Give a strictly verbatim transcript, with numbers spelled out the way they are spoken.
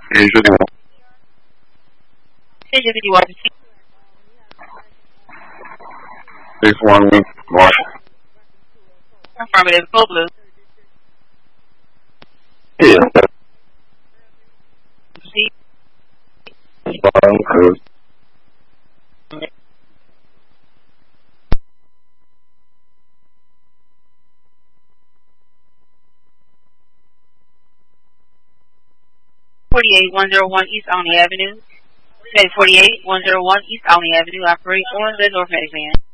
Asia one. Asia fifty-one. six one one. Affirmative. Full blue. Yeah. Proceed. Cruise. forty-eight one oh one East Olney Avenue. Med forty-eight one oh one East Olney Avenue. Operate on the North Medic van.